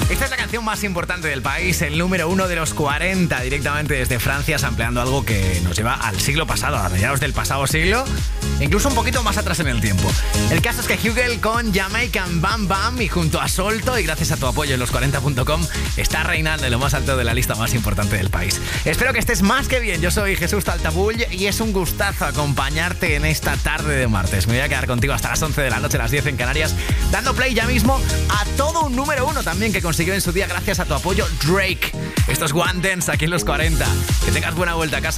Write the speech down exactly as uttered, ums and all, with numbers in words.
Esta es la canción más importante del país, el número uno de los cuarenta, directamente desde Francia, sampleando algo que nos lleva al siglo pasado, a mediados del pasado siglo, incluso un poquito más atrás en el tiempo. El caso es que Hugel con Jamaican Bam Bam y junto a Solto, y gracias a tu apoyo en los cuarenta punto com, está reinando en lo más alto de la lista más importante del país. Espero que estés más que bien. Yo soy Jesús Taltabull y es un gustazo acompañarte en esta tarde de martes. Me voy a quedar contigo hasta las once de la noche, las diez en Canarias, dando play ya mismo a todo un número uno también que consiguió en su día gracias a tu apoyo Drake. Esto es One Dance aquí en los cuarenta. Que tengas buena vuelta a casa.